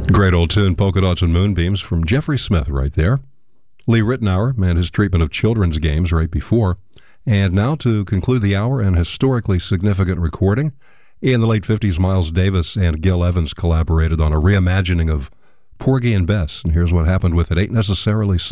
Great old tune, Polka Dots and Moonbeams, from Jeffrey Smith right there. Lee Ritenour and his treatment of children's games right before. And now to conclude the hour, an historically significant recording. In the late 50s, Miles Davis and Gil Evans collaborated on a reimagining of Porgy and Bess. And here's what happened with It Ain't Necessarily So.